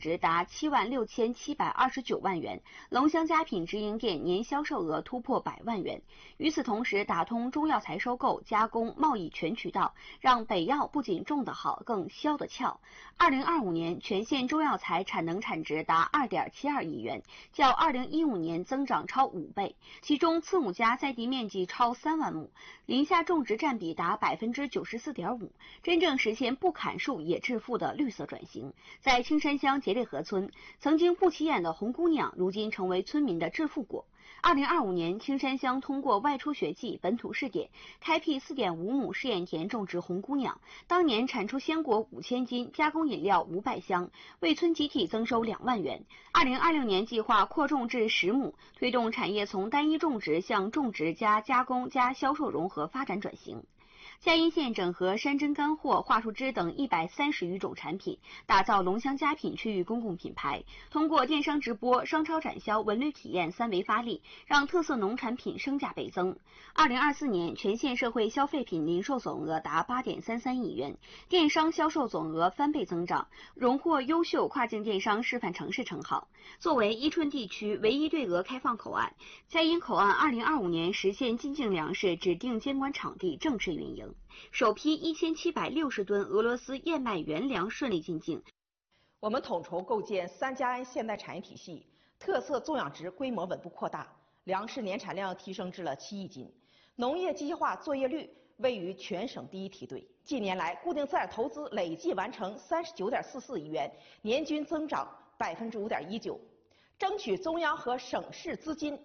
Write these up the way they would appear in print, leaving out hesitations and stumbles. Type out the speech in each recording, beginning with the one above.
值达76729万元，龙香佳品直营店年销售额突破100万元。与此同时，打通中药材收购、加工、贸易全渠道，让北药不仅种得好，更销得俏。2025年全县中药材产能产值达2.72亿元，较2015年增长超5倍。其中，次母家在地面积超3万亩，林下种植占比达94.5%，真正实现不砍树也致富的绿色转型。在青山乡杰里河村，曾经不起眼的红姑娘，如今成为村民的致富果。2025年，青山乡通过外出学季、本土试点，开辟4.5亩试验田种植红姑娘，当年产出鲜果5000斤，加工饮料500箱，为村集体增收2万元。2026年计划扩种至10亩，推动产业从单一种植向种植加加工加销售融合发展转型。嘉阴县整合山珍干货、桦树枝等130余种产品，打造龙香佳品区域公共品牌。通过电商直播、商超展销、文旅体验3维发力，让特色农产品升价倍增。2024年，全县社会消费品零售总额达8.33亿元，电商销售总额翻倍增长，荣获优秀跨境电商示范城市称号。作为伊春地区唯一对俄开放口岸，嘉阴口岸2025年实现进境粮食指定监管场地正式运营。首批1760吨俄罗斯燕麦原粮顺利进境。 我们统筹构建3嘉安现代产业体系，特色种养殖规模稳步扩大，粮食年产量提升至了7亿斤，农业机械化作业率位于全省第1梯队。近年来，固定资产投资累计完成39.44亿元，年均增长5.19%。争取中央和省市资金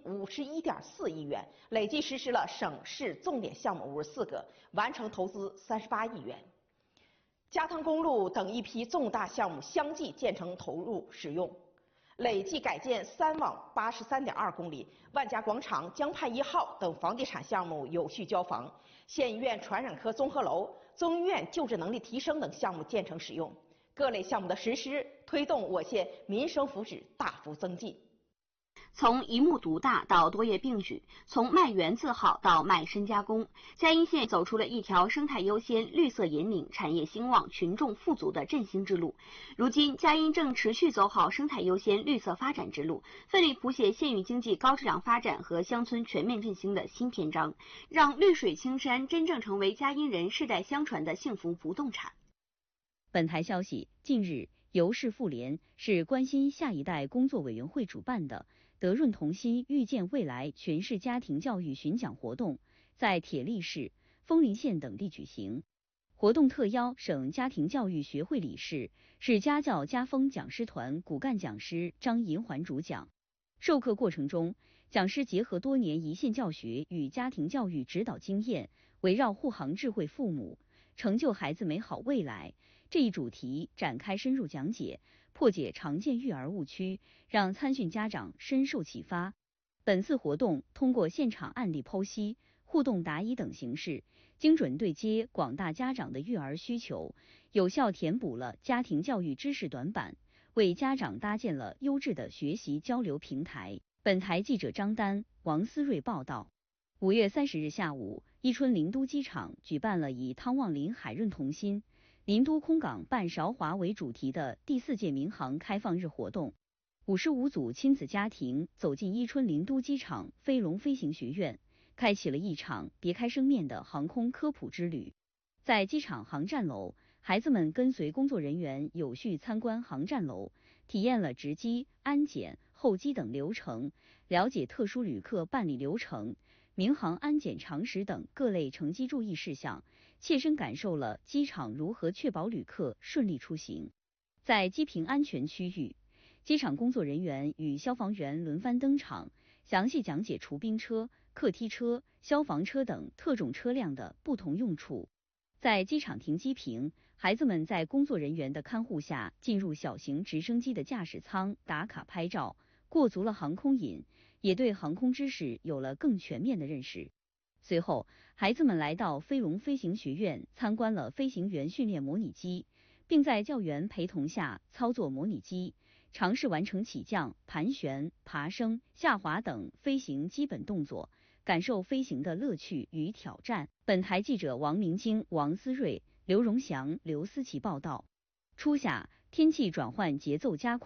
51.4亿元，累计实施了省市重点项目54个，完成投资38亿元。加藤公路等一批重大项目相继建成投入使用，累计改建3网83.2公里，万家广场、江畔1号等房地产项目有序交房，县医院传染科综合楼、中医院救治能力提升等项目建成使用。各类项目的实施，推动我县民生福祉大幅增进。 从一木独大到多业并举，从卖原字号到卖深加工，嘉阴县走出了一条生态优先、绿色引领、产业兴旺、群众富足的振兴之路。如今，嘉阴正持续走好生态优先、绿色发展之路，奋力谱写县域经济高质量发展和乡村全面振兴的新篇章，让绿水青山真正成为嘉阴人世代相传的幸福不动产。 本台消息，近日，由市妇联是关心下一代工作委员会主办的德润同心遇见未来全市家庭教育巡讲活动，在铁力市、枫林县等地举行。活动特邀省家庭教育学会理事、市家教家风讲师团骨干讲师张银环主讲。授课过程中，讲师结合多年一线教学与家庭教育指导经验，围绕护航智慧父母，成就孩子美好未来这一主题展开深入讲解，破解常见育儿误区，让参训家长深受启发。本次活动通过现场案例剖析、互动答疑等形式，精准对接广大家长的育儿需求，有效填补了家庭教育知识短板，为家长搭建了优质的学习交流平台。本台记者张丹、王思睿报道。5月30日下午，伊春林都机场举办了以汤旺林海润同心、林都空港办韶华为主题的第4届民航开放日活动。55组亲子家庭走进伊春林都机场飞龙飞行学院，开启了一场别开生面的航空科普之旅。在机场航站楼，孩子们跟随工作人员有序参观航站楼，体验了值机、安检、候机等流程，了解特殊旅客办理流程、民航安检常识等各类乘机注意事项，切身感受了机场如何确保旅客顺利出行。在机坪安全区域，机场工作人员与消防员轮番登场，详细讲解除兵车、客梯车、消防车等特种车辆的不同用处。在机场停机坪，孩子们在工作人员的看护下进入小型直升机的驾驶舱打卡拍照，过足了航空瘾，也对航空知识有了更全面的认识。随后，孩子们来到飞龙飞行学院参观了飞行员训练模拟机，并在教员陪同下操作模拟机，尝试完成起降、盘旋、爬升、下滑等飞行基本动作，感受飞行的乐趣与挑战。本台记者王明京、王思睿、刘荣祥、刘思琪报道。初夏，天气转换节奏加快。